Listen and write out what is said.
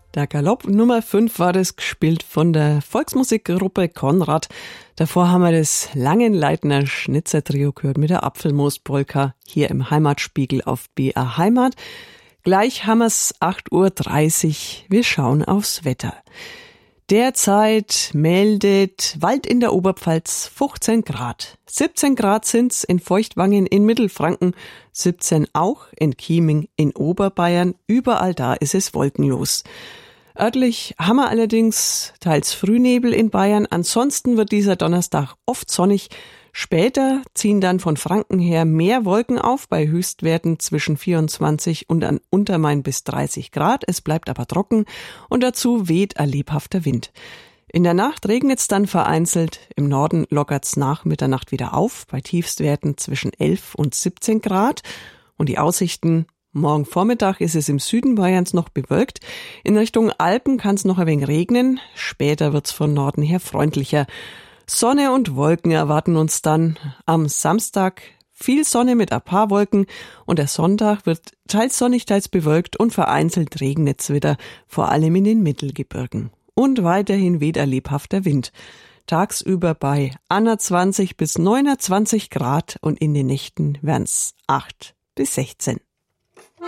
Der Galopp Nummer 5 war das, gespielt von der Volksmusikgruppe Konrad. Davor haben wir das Langenleitner Schnitzer-Trio gehört mit der Apfelmus-Polka hier im Heimatspiegel auf BR Heimat. Gleich haben wir's 8:30 Uhr. Wir schauen aufs Wetter. Derzeit meldet Wald in der Oberpfalz 15 Grad. 17 Grad sind's in Feuchtwangen in Mittelfranken, 17 auch in Chieming in Oberbayern. Überall da ist es wolkenlos. Örtlich haben wir allerdings teils Frühnebel in Bayern. Ansonsten wird dieser Donnerstag oft sonnig. Später ziehen dann von Franken her mehr Wolken auf, bei Höchstwerten zwischen 24 und an Untermain bis 30 Grad. Es bleibt aber trocken und dazu weht ein lebhafter Wind. In der Nacht regnet's dann vereinzelt. Im Norden lockert's nach Mitternacht wieder auf, bei Tiefstwerten zwischen 11 und 17 Grad. Und die Aussichten: morgen Vormittag ist es im Süden Bayerns noch bewölkt. In Richtung Alpen kann's noch ein wenig regnen. Später wird's von Norden her freundlicher. Sonne und Wolken erwarten uns dann. Am Samstag viel Sonne mit ein paar Wolken und der Sonntag wird teils sonnig, teils bewölkt und vereinzelt regnet's wieder, vor allem in den Mittelgebirgen. Und weiterhin weht ein lebhafter Wind. Tagsüber bei 21 bis 29 Grad und in den Nächten wären's 8 bis 16.